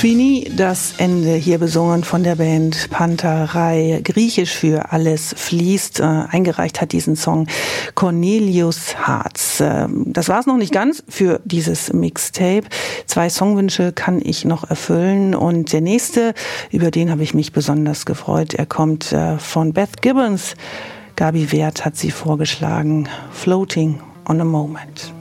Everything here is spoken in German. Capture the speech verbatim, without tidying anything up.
Fini, das Ende, hier besungen von der Band Panterei, griechisch für alles fließt. Äh, eingereicht hat diesen Song Cornelius Hartz. Äh, das war es noch nicht ganz für dieses Mixtape. Zwei Songwünsche kann ich noch erfüllen und der nächste, über den habe ich mich besonders gefreut. Er kommt äh, von Beth Gibbons. Gabi Wert hat sie vorgeschlagen. Floating on a Moment.